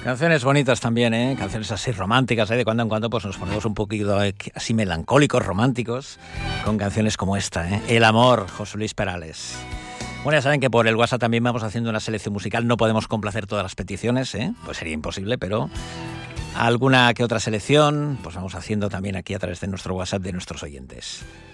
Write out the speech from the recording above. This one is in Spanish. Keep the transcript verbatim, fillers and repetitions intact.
Canciones bonitas también, ¿eh? Canciones así románticas, ¿eh? De cuando en cuando pues nos ponemos un poquito así melancólicos, románticos, con canciones como esta, ¿eh? El amor, José Luis Perales. Bueno, ya saben que por el WhatsApp también vamos haciendo una selección musical. No podemos complacer todas las peticiones, ¿eh? Pues sería imposible, pero alguna que otra selección pues vamos haciendo también aquí a través de nuestro WhatsApp de nuestros oyentes.